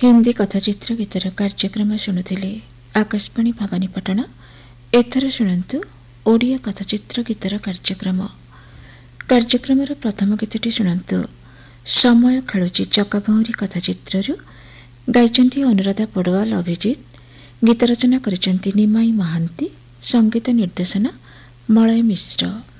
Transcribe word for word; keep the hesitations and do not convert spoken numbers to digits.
हिंदी कथाचित्र गीतर कार्यक्रम शुणुथिले आकाशवाणी भवानीपाटण। एथर शुणन्तु ओडिया कथाचित्र गीतर कार्यक्रम। कार्यक्रम प्रथम गीतटी शुणन्तु समय खेलुची चकाभौरी कथाचित्रु गाइचंती अनुराधा पड़वाल अभिजित। गीत रचना करिचंती निमाई महांती। संगीत निर्देशन मलय मिश्र।